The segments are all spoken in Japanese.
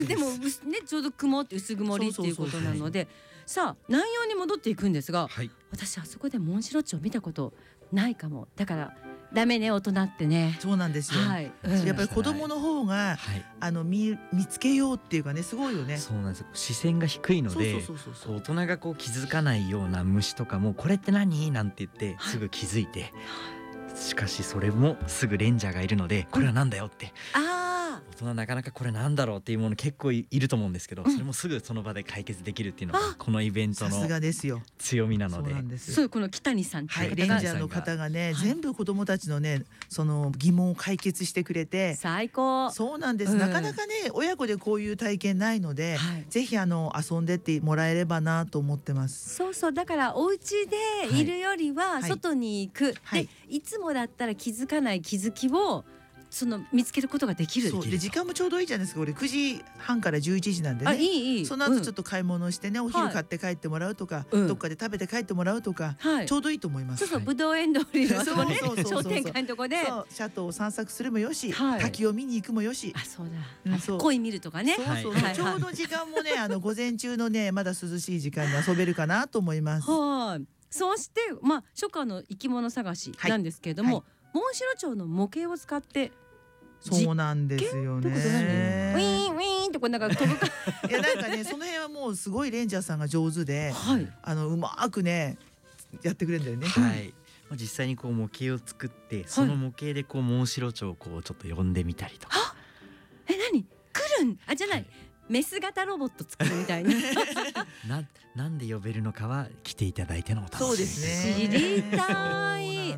でもね、ちょうど曇って薄曇りっていうことなので、さあ内容に戻っていくんですが、 はい、 私あそこでモンシロチョウ見たことないかも。だからダメね、大人ってね。 そうなんですよ、 はい、 やっぱり子供の方が、 はい、 見つけようっていうかね、すごいよね。 そうなんですよ。視線が低いので、 そう大人がこう気づかないような虫とかもこれって何なんて言ってすぐ気づいて、しかしそれもすぐレンジャーがいるので、これはなんだよって、大人なかなかこれなんだろうっていうもの結構いると思うんですけど、それもすぐその場で解決できるっていうのがこのイベントのさすがですよ、 強みなので。 そうなんですよ。 そう、この木谷さんっていう方が、 レンジャーの方がね、全部子どもたちのねその疑問を解決してくれて最高。 そうなんです、なかなかね親子でこういう体験ないので、ぜひ遊んでってもらえればなと思ってます。 そうそう、だからお家でいるよりは外に行く、でいつもだったら気づかない気づきを見つけることができる。 そうで時間もちょうどいいじゃないですか。これ9時半から11時なんでね。 いいその後ちょっと買い物してね、お昼買って帰ってもらうとか、どっかで食べて帰ってもらうとか、ちょうどいいと思います。 そうそう、ぶどう園通りの商店街のとこでシャトーを散策するもよし、滝を見に行くもよし、 そうだ、鯉見るとかね。 そうちょうど時間もね午前中のねまだ涼しい時間に遊べるかなと思います。 そして初夏の生き物探しなんですけれども、モンシロチョウの模型を使って、 そうなんですよね。 ウィーンウィーンってこうなんか飛ぶかいやなんかねその辺はもうすごいレンジャーさんが上手で、うまくねやってくれるんだよね。 はい。実際にこう模型を作って、その模型でこうモンシロチョウをこうちょっと呼んでみたりとか。 何？来るん？じゃない。メス型ロボット作るみたいな。 なんで呼べるのかは来ていただいてのお楽しみ。 そうですね。 知りたい。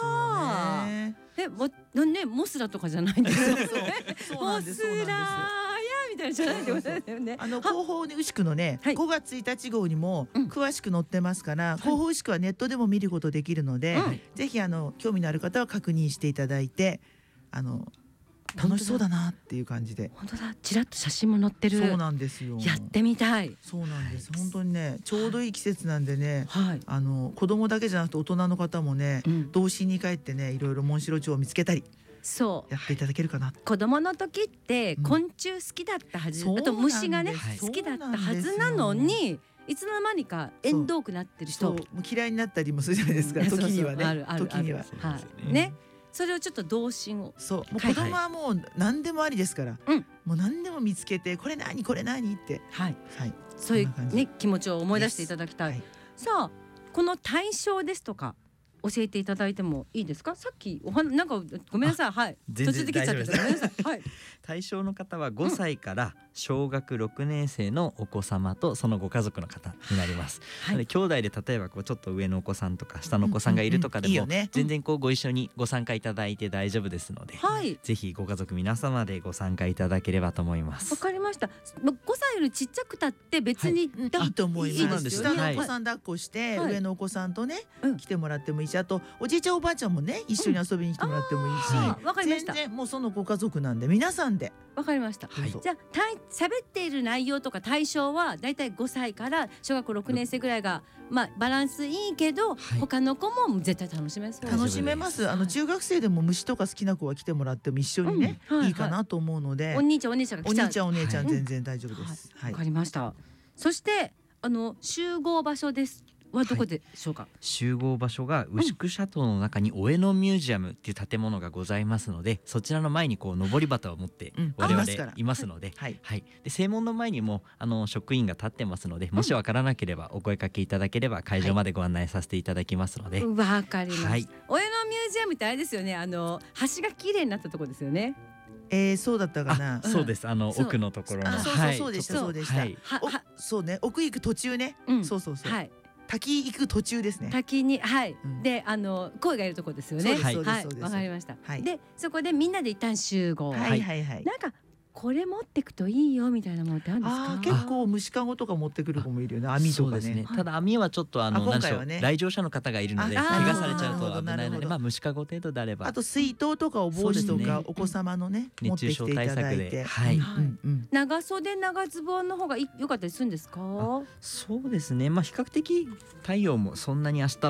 モスラとかじゃないんですよ。モスラやみたいなじゃないってことですよね。 広報牛久のね、5月1日号にも詳しく載ってますから、広報牛久はネットでも見ることできるので、ぜひ興味のある方は確認していただいて、楽しそうだなっていう感じで。 本当だ、ちらっと写真も載ってる。 そうなんですよ。 やってみたい。 そうなんです。本当にね、ちょうどいい季節なんでね、子供だけじゃなくて大人の方もね、童心に帰ってね、いろいろモンシロチョウを見つけたり、やっていただけるかな。 子供の時って昆虫好きだったはず、あと虫がね好きだったはずなのに、いつの間にか縁遠くなってる人、 嫌いになったりもするじゃないですか。時にはね、時にはね。それをちょっと童心を、 もう子供はもう何でもありですから、もう何でも見つけて、これ何これ何って、 そういうね気持ちを思い出していただきたい。さあ、この対象ですとか教えていただいてもいいですか。さっきなんかごめんなさい、途中で切っちゃってごめんなさい。 対象の方は5歳から小学6年生のお子様とそのご家族の方になります。兄弟で例えばこうちょっと上のお子さんとか下のお子さんがいるとかでも全然こうご一緒にご参加いただいて大丈夫ですので、ぜひご家族皆様でご参加いただければと思います。 わかりました。5歳よりちっちゃくたって別にいいと思います。下のお子さん抱っこして上のお子さんとね来てもらってもいいし、あとおじいちゃんおばあちゃんもね一緒に遊びに来てもらってもいいし、全然もうそのご家族なんで皆さんで。 わかりました。じゃあ喋っている内容とか対象はだいたい5歳から小学校6年生ぐらいがバランスいいけど、他の子も絶対楽しめそう。 楽しめます。中学生でも虫とか好きな子が来てもらっても一緒にねいいかなと思うので、 お兄ちゃんお姉ちゃんが来ちゃう。 お兄ちゃんお姉ちゃん全然大丈夫です。 わかりました。そして集合場所ですはどこでしょうか。 集合場所が牛久シャトーの中にお江ノミュージアムっていう建物がございますので、そちらの前にこう上り旗を持って我々いますので、で正門の前にも職員が立ってますので、もしわからなければお声かけいただければ会場までご案内させていただきますので。 わかりました。お江ノミュージアムってあれですよね、橋が綺麗になったところですよね。 そうだったかな。 そうです。奥のところの。 そうでしたそうでした。そうね、奥行く途中ね。そう。滝行く途中ですね。 滝にで声がいるところですよね。わかりました。でそこでみんなで一旦集合。なんかこれ持ってくといいよみたいなものってあるんですか。 結構虫かごとか持ってくる子もいるよね。網とかね。 ただ網はちょっと何でしょう、来場者の方がいるので怪我されちゃうと危ないので、虫かご程度であれば。 あと水筒とかお帽子とかお子様のね持ってきていただいて。 長袖長ズボンの方が良かったりするんですか。 そうですね。比較的太陽もそんなに明日は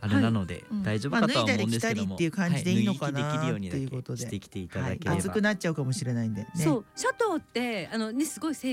あれなので大丈夫かとは思うんですけども、 脱いだり着たりっていう感じでいいのかな脱ぎ着できるようにだけっていうことでしてきていただければ、 暑くなっちゃうかもしれないんでね。 そうシャトーってすごい整備